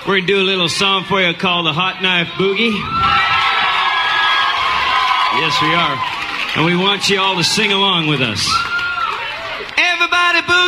We're going to do a little song for you called the Hot Knife Boogie. Yes, we are. And we want you all to sing along with us. Everybody boogie.